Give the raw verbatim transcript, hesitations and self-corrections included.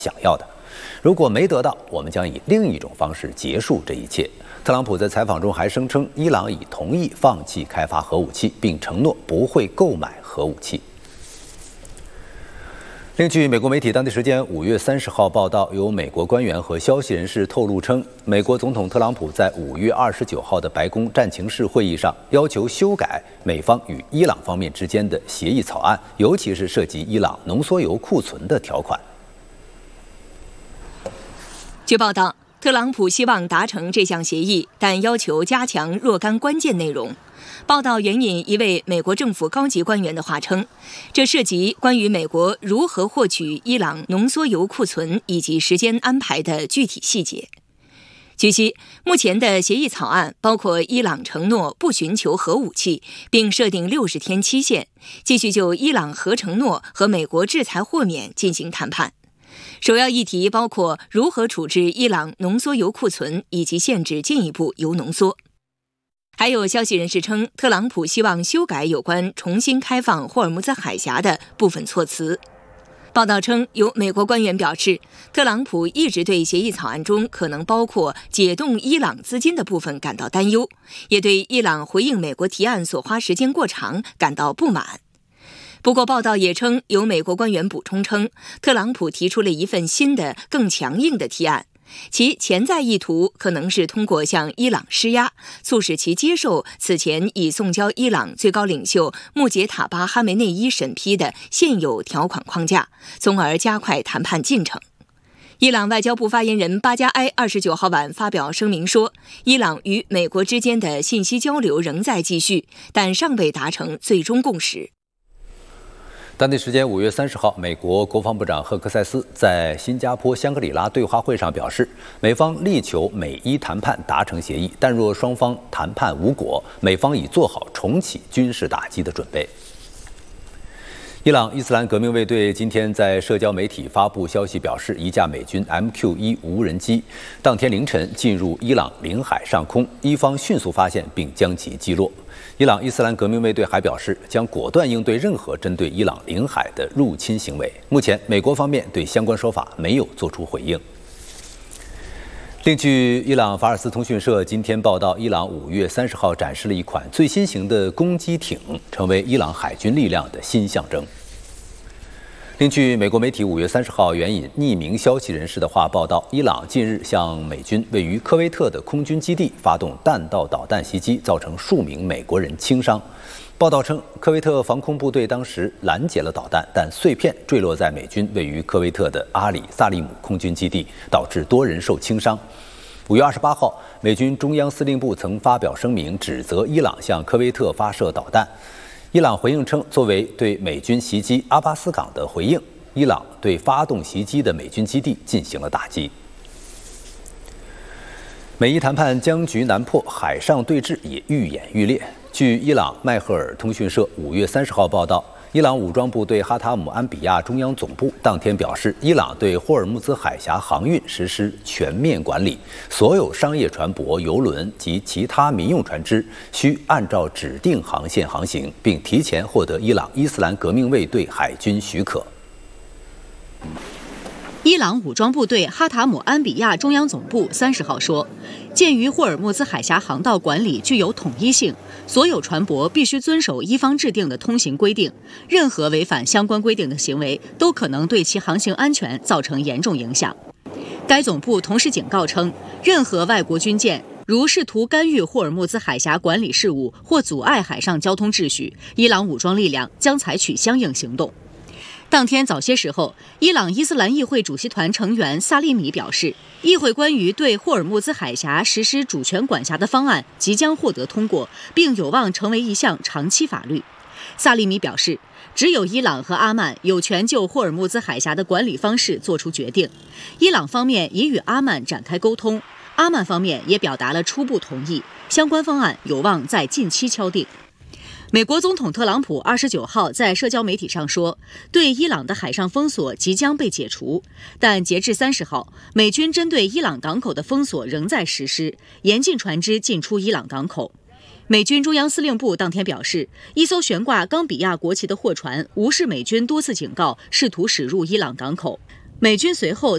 想要的。如果没得到，我们将以另一种方式结束这一切。特朗普在采访中还声称，伊朗已同意放弃开发核武器，并承诺不会购买核武器。另据美国媒体当地时间五月三十号报道，有美国官员和消息人士透露称，美国总统特朗普在五月二十九号的白宫战情室会议上要求修改美方与伊朗方面之间的协议草案，尤其是涉及伊朗浓缩铀库存的条款。 据报道，特朗普希望达成这项协议，但要求加强若干关键内容。报道援引一位美国政府高级官员的话称，这涉及关于美国如何获取伊朗浓缩铀库存以及时间安排的具体细节。据悉，目前的协议草案包括伊朗承诺不寻求核武器，并设定六十天期限，继续就伊朗核承诺和美国制裁豁免进行谈判。首要议题包括如何处置伊朗浓缩铀库存，以及限制进一步铀浓缩。还有消息人士称，特朗普希望修改有关重新开放霍尔木兹海峡的部分措辞。报道称，有美国官员表示，特朗普一直对协议草案中可能包括解冻伊朗资金的部分感到担忧，也对伊朗回应美国提案所花时间过长感到不满。不过，报道也称，有美国官员补充称，特朗普提出了一份新的、更强硬的提案，其潜在意图可能是通过向伊朗施压，促使其接受此前已送交伊朗最高领袖穆杰塔巴·哈梅内伊审批的现有条款框架，从而加快谈判进程。伊朗外交部发言人巴加埃二十九号晚发表声明说，伊朗与美国之间的信息交流仍在继续，但尚未达成最终共识。 当地时间五月三十号，美国国防部长赫克塞斯在新加坡香格里拉对话会上表示，美方力求美伊谈判达成协议，但若双方谈判无果，美方已做好重启军事打击的准备。伊朗伊斯兰革命卫队今天在社交媒体发布消息表示，一架美军 M Q 一 无人机当天凌晨进入伊朗领海上空，伊方迅速发现并将其击落。伊朗伊斯兰革命卫队还表示，将果断应对任何针对伊朗领海的入侵行为。目前，美国方面对相关说法没有做出回应。另据伊朗法尔斯通讯社今天报道，伊朗五月三十号展示了一款最新型的攻击艇，成为伊朗海军力量的新象征。另据美国媒体五月三十号援引匿名消息人士的话报道，伊朗近日向美军位于科威特的空军基地发动弹道导弹袭击，造成数名美国人轻伤。报道称，科威特防空部队当时拦截了导弹，但碎片坠落在美军位于科威特的阿里萨利姆空军基地，导致多人受轻伤。五月二十八号，美军中央司令部曾发表声明，指责伊朗向科威特发射导弹。伊朗回应称，作为对美军袭击阿巴斯港的回应，伊朗对发动袭击的美军基地进行了打击。美伊谈判僵局难破，海上对峙也愈演愈烈。据伊朗迈赫尔通讯社五月三十号报道，伊朗武装部队哈塔姆安比亚中央总部当天表示，伊朗对霍尔木兹海峡航运实施全面管理，所有商业船舶、邮轮及其他民用船只需按照指定航线航行，并提前获得伊朗伊斯兰革命卫队海军许可。 伊朗武装部队哈塔姆安比亚中央总部三十号说，鉴于霍尔木兹海峡航道管理具有统一性，所有船舶必须遵守伊方制定的通行规定，任何违反相关规定的行为都可能对其航行安全造成严重影响。该总部同时警告称，任何外国军舰如试图干预霍尔木兹海峡管理事务或阻碍海上交通秩序，伊朗武装力量将采取相应行动。当天早些时候，伊朗伊斯兰议会主席团成员萨利米表示，议会关于对霍尔木兹海峡实施主权管辖的方案即将获得通过，并有望成为一项长期法律。萨利米表示，只有伊朗和阿曼有权就霍尔木兹海峡的管理方式做出决定。伊朗方面已与阿曼展开沟通，阿曼方面也表达了初步同意，相关方案有望在近期敲定。美国总统特朗普二十九号在社交媒体上说，对伊朗的海上封锁即将被解除，但截至三十号，美军针对伊朗港口的封锁仍在实施，严禁船只进出伊朗港口。美军中央司令部当天表示，一艘悬挂冈比亚国旗的货船无视美军多次警告，试图驶入伊朗港口。美军随后